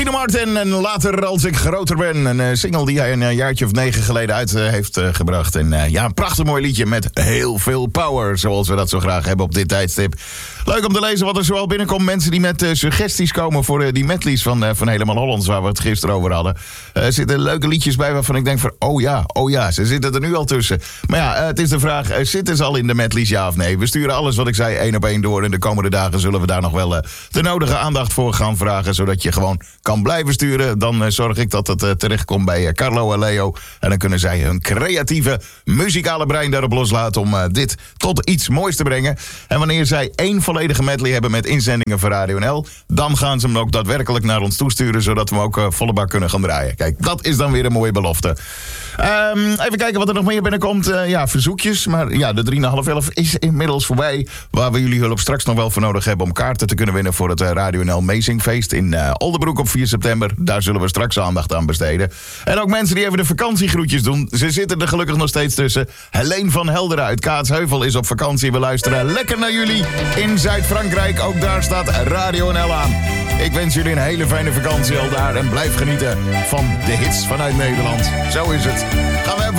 Dean Martin en Later als ik groter ben. Een single die hij een jaartje of 9 geleden uit heeft gebracht. En een prachtig mooi liedje met heel veel power. Zoals we dat zo graag hebben op dit tijdstip. Leuk om te lezen wat er zoal binnenkomt. Mensen die met suggesties komen voor die medleys van Helemaal Hollands, waar we het gisteren over hadden. Er zitten leuke liedjes bij waarvan ik denk van, oh ja, ze zitten er nu al tussen. Maar ja, het is de vraag, zitten ze al in de medleys, ja of nee? We sturen alles wat ik zei 1 op 1 door. En de komende dagen zullen we daar nog wel de nodige aandacht voor gaan vragen. Zodat je gewoon kan blijven sturen. Dan zorg ik dat het terechtkomt bij Carlo en Leo. En dan kunnen zij hun creatieve, muzikale brein daarop loslaten om dit tot iets moois te brengen. En wanneer zij 1 volledige medley hebben met inzendingen voor Radio NL, dan gaan ze hem ook daadwerkelijk naar ons toesturen, zodat we hem ook volle bak kunnen gaan draaien. Kijk, dat is dan weer een mooie belofte. Even kijken wat er nog meer binnenkomt. Verzoekjes. Maar ja, de 3,5 is inmiddels voorbij. Waar we jullie hulp straks nog wel voor nodig hebben om kaarten te kunnen winnen voor het Radio NL Amazingfeest in Oldenbroek op 4 september. Daar zullen we straks aandacht aan besteden. En ook mensen die even de vakantiegroetjes doen. Ze zitten er gelukkig nog steeds tussen. Helene van Helderen uit Kaatsheuvel is op vakantie. We luisteren lekker naar jullie in Zuid-Frankrijk. Ook daar staat Radio NL aan. Ik wens jullie een hele fijne vakantie al daar. En blijf genieten van de hits vanuit Nederland. Zo is het. Gaan we